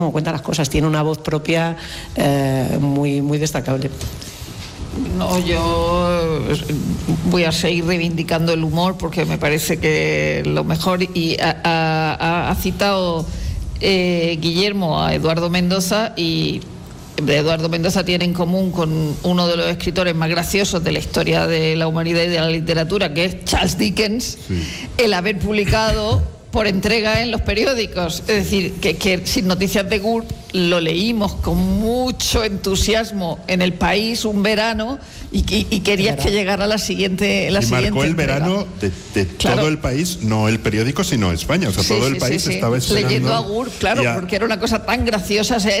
como cuenta las cosas, tiene una voz propia muy, muy destacable. No, yo voy a seguir reivindicando el humor porque me parece que lo mejor, y ha citado Guillermo a Eduardo Mendoza, y Eduardo Mendoza tiene en común con uno de los escritores más graciosos de la historia de la humanidad y de la literatura, que es Charles Dickens, el haber publicado por entrega en los periódicos. Es decir, que Sin Noticias de Gurb lo leímos con mucho entusiasmo en El País un verano y querías que llegara la siguiente y marcó el verano de todo el país, no el periódico, sino España. O sea, todo el país estaba esperando. Leyendo a Gurb, claro, porque era una cosa tan graciosa. O sea,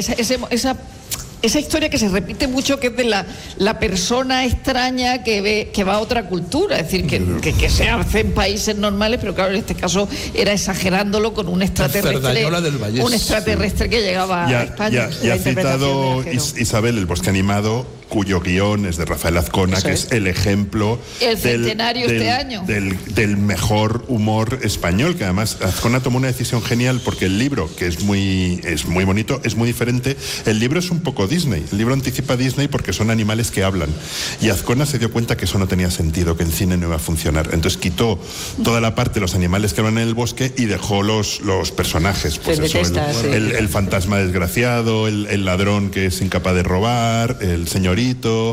esa historia que se repite mucho, que es de la persona extraña que va a otra cultura, es decir, que se hace en países normales, pero claro, en este caso era exagerándolo con un extraterrestre, que llegaba a España. Ya ha citado Isabel El Bosque Animado, cuyo guión es de Rafael Azcona, que es el ejemplo el centenario este año del mejor humor español, que además Azcona tomó una decisión genial, porque el libro, que es muy bonito, es muy diferente. El libro es un poco Disney, el libro anticipa a Disney porque son animales que hablan, y Azcona se dio cuenta que eso no tenía sentido, que en cine no iba a funcionar, entonces quitó toda la parte de los animales que hablan en el bosque y dejó los personajes, pues el fantasma desgraciado, el ladrón que es incapaz de robar, el señorito,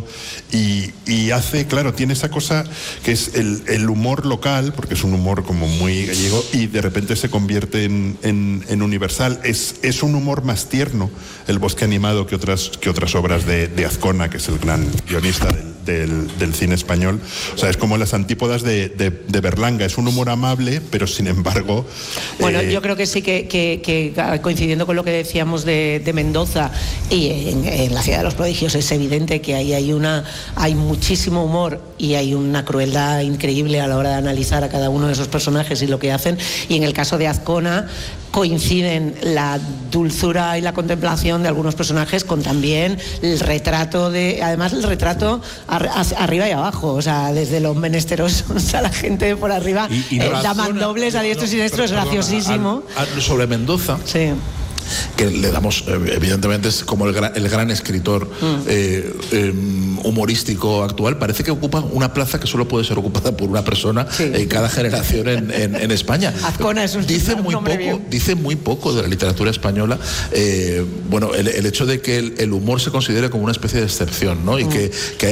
y hace, claro, tiene esa cosa que es el humor local, porque es un humor como muy gallego, y de repente se convierte en universal. Es un humor más tierno, El Bosque Animado, que otras obras de Azcona, que es el gran guionista del cine español. O sea, es como las antípodas de Berlanga. Es un humor amable, pero sin embargo... Bueno, yo creo que sí que coincidiendo con lo que decíamos de Mendoza, y en La Ciudad de los Prodigios es evidente que ahí hay muchísimo humor y hay una crueldad increíble a la hora de analizar a cada uno de esos personajes y lo que hacen. Y en el caso de Azcona coinciden la dulzura y la contemplación de algunos personajes con también el retrato además el retrato arriba y abajo, o sea, desde los menesterosos a la gente por arriba, llaman dobles a diestro y siniestro, es graciosísimo. Sobre Mendoza, sí, que le damos, evidentemente es como el gran escritor humorístico actual, parece que ocupa una plaza que solo puede ser ocupada por una persona en cada generación en España. Azcona es dice muy poco de la literatura española, bueno, el hecho de que el humor se considere como una especie de excepción, ¿no? Y que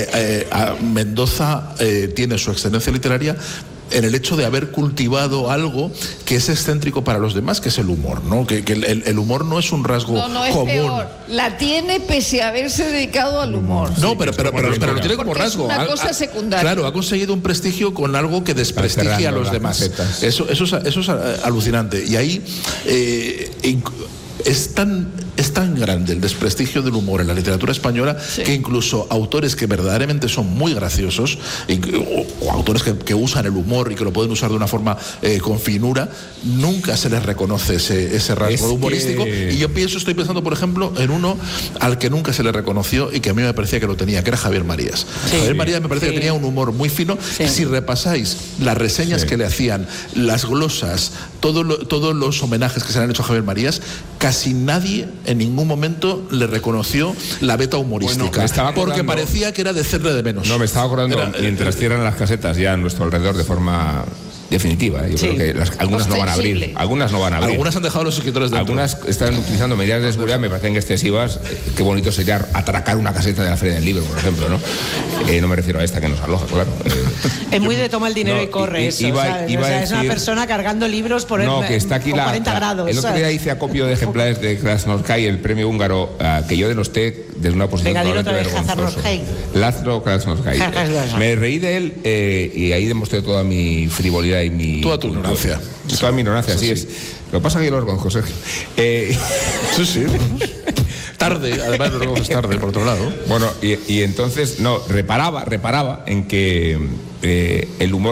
Mendoza tiene su excelencia literaria en el hecho de haber cultivado algo que es excéntrico para los demás, que es el humor, ¿no? Que el humor no es un rasgo común. Es peor. La tiene pese a haberse dedicado al humor. No, pero lo tiene como rasgo. Es una cosa secundaria. Claro, ha conseguido un prestigio con algo que desprestigia a los demás. Eso es alucinante. Y ahí es tan grande el desprestigio del humor en la literatura española, que incluso autores que verdaderamente son muy graciosos, o autores que usan el humor y que lo pueden usar de una forma con finura, nunca se les reconoce ese rasgo humorístico. Y yo estoy pensando, por ejemplo, en uno al que nunca se le reconoció y que a mí me parecía que lo tenía, que era Javier Marías. Javier Marías me parece que tenía un humor muy fino. Si repasáis las reseñas que le hacían, las glosas, todos los homenajes que se le han hecho a Javier Marías, casi nadie en ningún momento le reconoció la beta humorística, porque parecía que era de hacerle de menos. No, me estaba acordando, mientras cierran las casetas ya a nuestro alrededor de forma definitiva. Yo creo que algunas no van a abrir. Algunas no van a abrir. Algunas han dejado los escritores dentro. Algunas están utilizando medidas de seguridad, me parecen excesivas. Qué bonito sería atracar una caseta de la Feria del Libro, por ejemplo, ¿no? No me refiero a esta que nos aloja, claro. Es muy de toma el dinero y corre eso, ¿sabes? O sea, es una persona cargando libros por que está aquí 40 grados. El otro día hice acopio de ejemplares de Krasnodkai, el premio húngaro, que yo denosté desde una posición totalmente vergonzosa. László Krasnodkai. Me reí de él y ahí demostré toda mi frivolidad y toda tu ignorancia. Toda mi ignorancia, así es. Lo que pasa es que yo lo reconozco, Sergio. Sí. Tarde, además lo reconoces tarde, por otro lado. Bueno, y entonces, reparaba en que el humor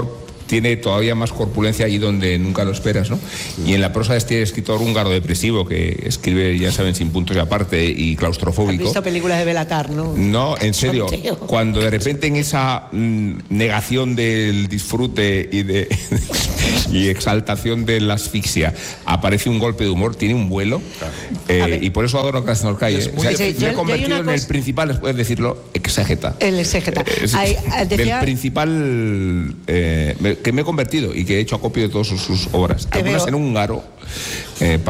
tiene todavía más corpulencia allí donde nunca lo esperas, ¿no? Y en la prosa de este escritor húngaro depresivo que escribe, ya saben, sin puntos y aparte y claustrofóbico. ¿Has visto películas de Belatar, no? No, en serio, cuando de repente en esa negación del disfrute y exaltación de la asfixia aparece un golpe de humor, tiene un vuelo, y por eso adoro Krasznahorkai. Me he convertido en el principal, después de decirlo, exégeta. El exégeta. Del principal que me he convertido y que he hecho acopio de todas sus obras. Algunas en húngaro.